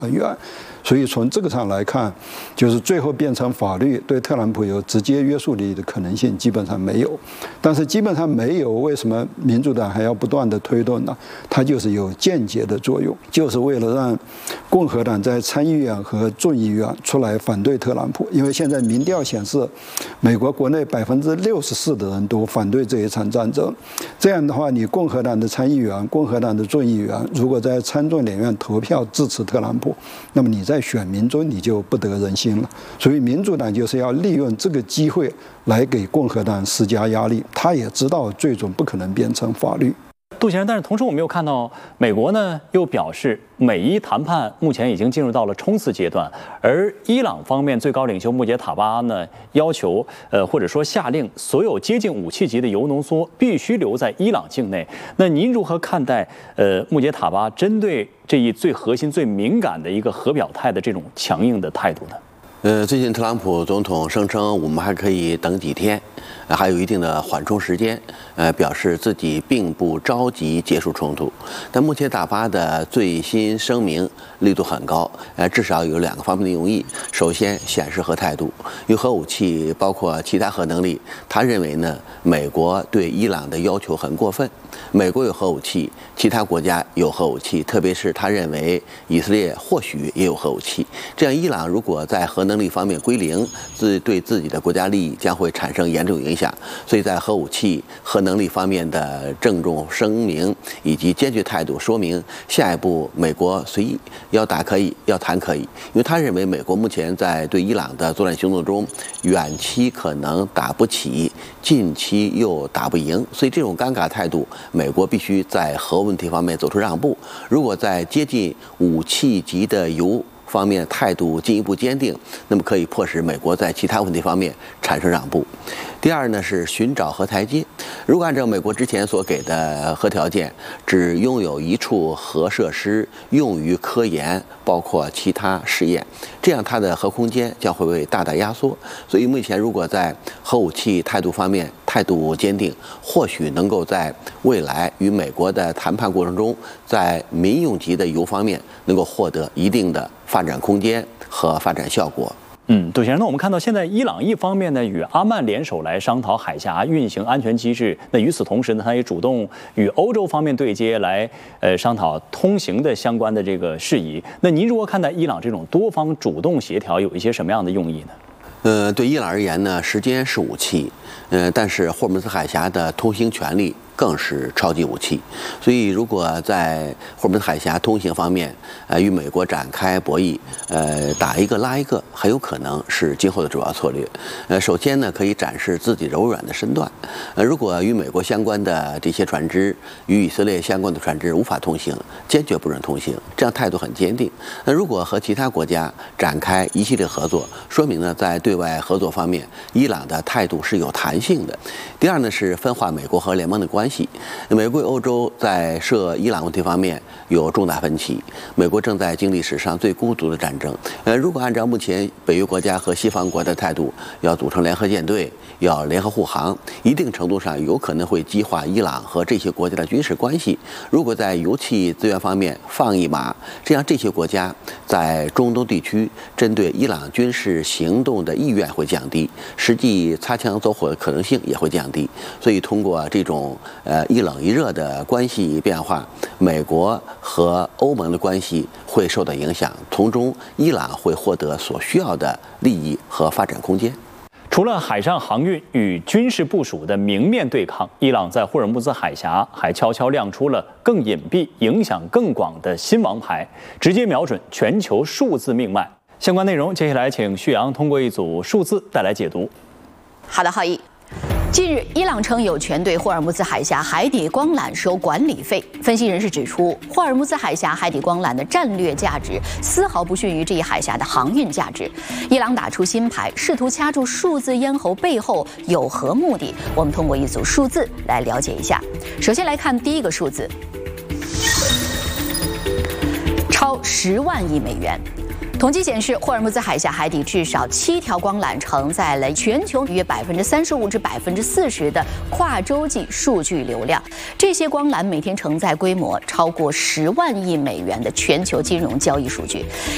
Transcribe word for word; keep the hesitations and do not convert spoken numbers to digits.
很远，所以从这个上来看，就是最后变成法律对特朗普有直接约束力的可能性基本上没有。但是基本上没有，为什么民主党还要不断的推动呢？它就是有间接的作用，就是为了让共和党在参议院和众议院出来反对特朗普。因为现在民调显示，美国国内百分之六十四的人都反对这一场战争。这样的话，你共和党的参议员、共和党的众议员如果在参众两院投票支持特朗普，那么你在选民中你就不得人心了。所以民主党就是要利用这个机会来给共和党施加压力，他也知道最终不可能变成法律。 杜先生，但是同时我们又看到美国呢又表示，美伊谈判目前已经进入到了冲刺阶段，而伊朗方面最高领袖穆杰塔巴呢要求，呃或者说下令所有接近武器级的铀浓缩必须留在伊朗境内。那您如何看待呃穆杰塔巴针对这一最核心、最敏感的一个核表态的这种强硬的态度呢？ 呃，最近特朗普总统声称我们还可以等几天，呃、还有一定的缓冲时间，呃，表示自己并不着急结束冲突。但目前打发的最新声明力度很高，呃，至少有两个方面的用意。首先，显示核态度，因为核武器包括其他核能力，他认为呢，美国对伊朗的要求很过分。美国有核武器，其他国家有核武器，特别是他认为以色列或许也有核武器。这样，伊朗如果在核能力方面归零，自对自己的国家利益将会产生严重影响。所以在核武器、核能力方面的郑重声明以及坚决态度，说明下一步美国随意要打可以，要谈可以。因为他认为美国目前在对伊朗的作战行动中，远期可能打不起，近期又打不赢，所以这种尴尬态度，美国必须在核问题方面走出让步。如果在接近武器级的铀方面态度进一步坚定，那么可以迫使美国在其他问题方面产生让步。第二呢是寻找核台阶。如果按照美国之前所给的核条件，只拥有一处核设施用于科研，包括其他试验，这样它的核空间将会被大大压缩。所以目前如果在核武器态度方面态度坚定，或许能够在未来与美国的谈判过程中，在民用级的铀方面能够获得一定的发展空间和发展效果。 嗯，杜先生，那我们看到现在伊朗一方面呢与阿曼联手来商讨海峡运行安全机制，那与此同时呢，他也主动与欧洲方面对接来呃商讨通行的相关的这个事宜。那您如何看待伊朗这种多方主动协调有一些什么样的用意呢？ 呃，对伊朗而言呢，时间是武器，呃，但是霍尔木兹海峡的通行权利更是超级武器。所以，如果在霍尔木兹海峡通行方面，呃，与美国展开博弈，呃，打一个拉一个，很有可能是今后的主要策略。呃，首先呢，可以展示自己柔软的身段。呃，如果与美国相关的这些船只与以色列相关的船只无法通行，坚决不准通行，这样态度很坚定。那如果和其他国家展开一系列合作，说明呢，在对外合作方面，伊朗的态度是有弹性的。第二呢，是分化美国和联盟的关系。美国与欧洲在涉伊朗问题方面有重大分歧。美国正在经历史上最孤独的战争。呃，如果按照目前北约国家和西方国的态度，要组成联合舰队，要联合护航，一定程度上有可能会激化伊朗和这些国家的军事关系。如果在油气资源方面放一马，这样这些国家在中东地区针对伊朗军事行动的意愿会降低，实际擦枪走火的可能性也会降低。所以通过这种呃一冷一热的关系变化，美国和欧盟的关系会受到影响，从中伊朗会获得所需要的利益和发展空间。 除了海上航运与军事部署的明面对抗，伊朗在霍尔木兹海峡还悄悄亮出了更隐蔽、影响更广的新王牌，直接瞄准全球数字命脉。相关内容，接下来请旭阳通过一组数字带来解读。 好的，浩一。近日，伊朗称有权对霍尔木兹海峡海底光缆收管理费。分析人士指出，霍尔木兹海峡海底光缆的战略价值丝毫不逊于这一海峡的航运价值。伊朗打出新牌，试图掐住数字咽喉背后有何目的？我们通过一组数字来了解一下。首先来看第一个数字，超十万亿美元。统计显示，霍尔木兹海峡海底至少七条光缆承载了全球约百分之三十五至百分之四十的跨洲际数据流量。这些光缆每天承载规模超过十万亿美元的全球金融交易数据。